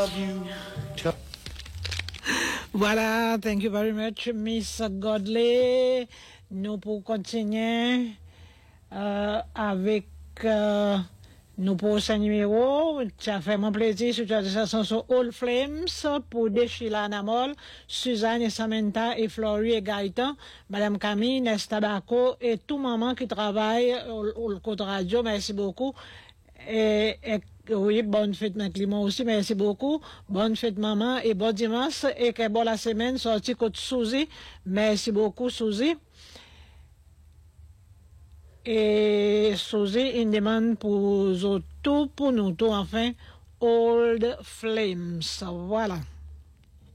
Voilà, thank you very much, Miss Godley. Nous pour continuer avec nos prochains numéros. Ça fait mon plaisir sur la chanson sur All Flames pour Deschila Namol, Suzanne et Samantha et Florie et Gaëtan, Madame Camille, Nesta Baco et tout maman qui travaille au côté radio. Merci beaucoup. Et oui, bonne fête, ma Clément aussi, merci beaucoup. Bonne fête, maman, et bon dimanche, et que bon la semaine, sorti côté Suzy. Merci beaucoup, Suzy. Et Suzy, une demande pour tout, pour nous, tout, enfin, Old Flames. Voilà.